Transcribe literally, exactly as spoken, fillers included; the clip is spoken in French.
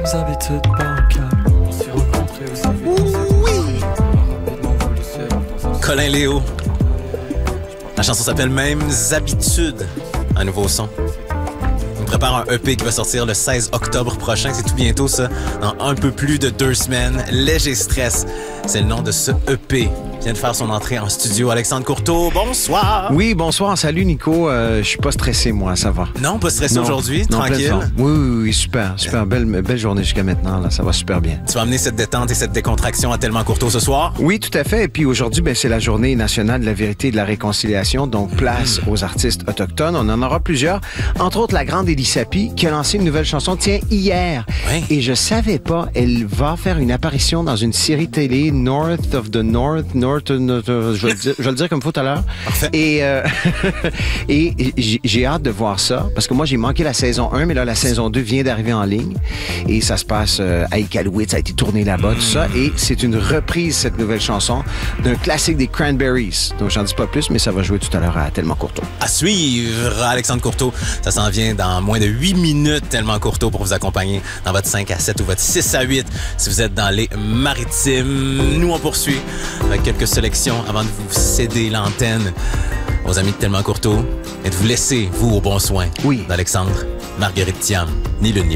mêmes habitudes bancaires. On s'est rencontrés aussi vite. Oui. Rapidement voulu seul dans un... Colin Léo. La chanson s'appelle Mêmes habitudes. Un nouveau son. On prépare un E P qui va sortir le seize octobre prochain. C'est tout bientôt, ça. Dans un peu plus de deux semaines. Léger stress. C'est le nom de ce E P. Il vient de faire son entrée en studio. Alexandre Courteau, bonsoir. Oui, bonsoir. Salut, Nico. Euh, je suis pas stressé, moi. Ça va. Non, pas stressé Non. aujourd'hui. Non, Tranquille. pleine forme. Oui, oui, oui, super. Super. Belle, belle journée jusqu'à maintenant. Là. Ça va super bien. Tu vas amener cette détente et cette décontraction à Tellement Courteau ce soir? Oui, tout à fait. Et puis aujourd'hui, ben, c'est la journée nationale de la vérité et de la réconciliation. Donc, place mmh. aux artistes autochtones. On en aura plusieurs. Entre autres, la grande Elie Sapi, qui a lancé une nouvelle chanson, tiens, hier. Oui. Et je savais pas, elle va faire une apparition dans une série télé, North of the North, North, North je, vais le dire, je vais le dire comme il faut tout à l'heure. Parfait. Et, euh, et j'ai, j'ai hâte de voir ça, parce que moi, j'ai manqué la saison un, mais là, la saison deux vient d'arriver en ligne. Et ça se passe euh, à Iqaluit, ça a été tourné là-bas, mmh. tout ça. Et c'est une reprise, cette nouvelle chanson, d'un classique des Cranberries. Donc, j'en dis pas plus, mais ça va jouer tout à l'heure à Tellement Courteau. À suivre, Alexandre Courteau. Ça s'en vient dans moins de huit minutes, Tellement Courteau, pour vous accompagner dans votre cinq à sept ou votre six à huit si vous êtes dans les maritimes. Nous, on poursuit avec quelques sélections avant de vous céder l'antenne aux amis de Tellement Courteau et de vous laisser, vous, au bon soin Oui. d'Alexandre Marguerite Thiam, ni l'une ni